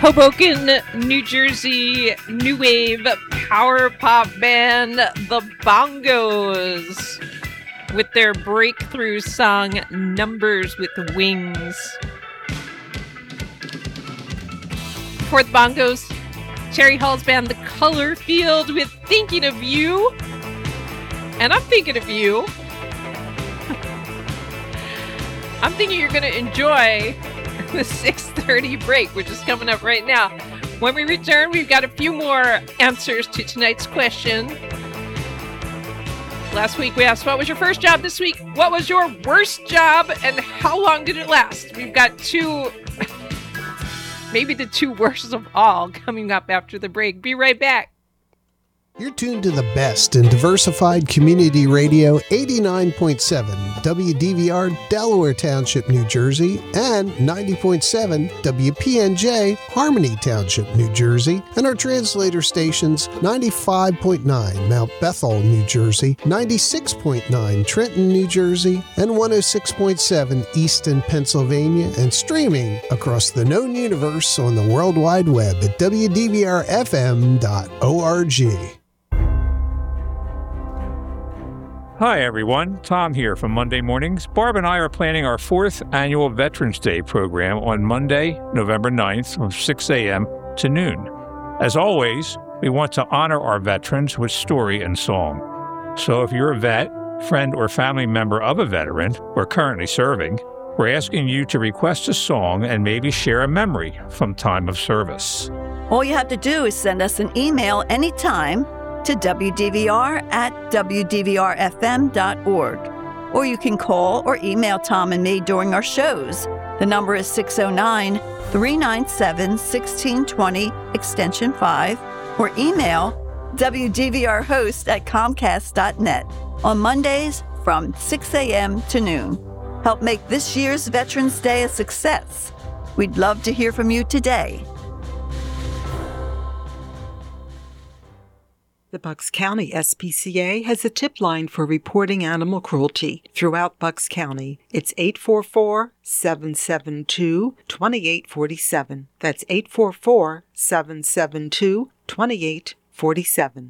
Hoboken, New Jersey, new wave power pop band, The Bongos, with their breakthrough song, Numbers with Wings. For the Bongos, Terry Hall's band, The Color Field, with Thinking of You. And I'm thinking of you. I'm thinking you're going to enjoy the 6:30 break, which is coming up right now. When we return, we've got a few more answers to tonight's question. Last week we asked, what was your first job? This week, what was your worst job and how long did it last? We've got two, maybe the two worst of all, coming up after the break. Be right back. You're tuned to the best in diversified community radio, 89.7 WDVR, Delaware Township, New Jersey, and 90.7 WPNJ, Harmony Township, New Jersey, and our translator stations, 95.9 Mount Bethel, New Jersey, 96.9 Trenton, New Jersey, and 106.7 Easton, Pennsylvania, and streaming across the known universe on the World Wide Web at WDVRFM.org. Hi everyone, Tom here from Monday Mornings. Barb and I are planning our 4th annual Veterans Day program on Monday, November 9th from 6 a.m. to noon. As always, we want to honor our veterans with story and song. So if you're a vet, friend, or family member of a veteran or currently serving, we're asking you to request a song and maybe share a memory from time of service. All you have to do is send us an email anytime to WDVR@WDVRFM.org. Or you can call or email Tom and me during our shows. The number is 609-397-1620, extension 5, or email WDVRhost@Comcast.net on Mondays from 6 a.m. to noon. Help make this year's Veterans Day a success. We'd love to hear from you today. The Bucks County SPCA has a tip line for reporting animal cruelty throughout Bucks County. It's 844-772-2847. That's 844-772-2847.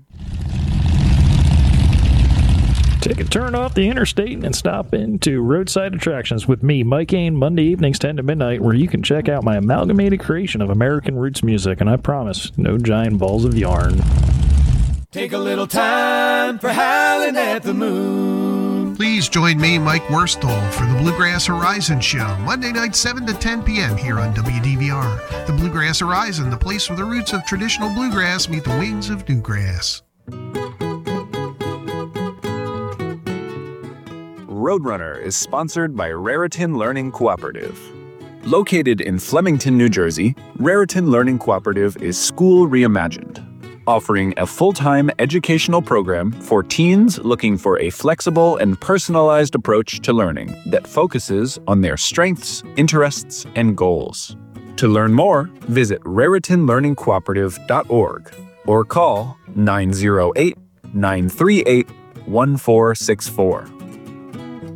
Take a turn off the interstate and stop into Roadside Attractions with me, Mike Ain, Monday evenings 10 to midnight, where you can check out my amalgamated creation of American roots music, and I promise, no giant balls of yarn. Take a little time for howling at the moon. Please join me, Mike Worstall, for the Bluegrass Horizon Show, Monday night 7 to 10 p.m. here on WDVR. The Bluegrass Horizon, the place where the roots of traditional bluegrass meet the wings of newgrass. Roadrunner is sponsored by Raritan Learning Cooperative. Located in Flemington, New Jersey, Raritan Learning Cooperative is School Reimagined, offering a full-time educational program for teens looking for a flexible and personalized approach to learning that focuses on their strengths, interests, and goals. To learn more, visit RaritanLearningCooperative.org or call 908-938-1464.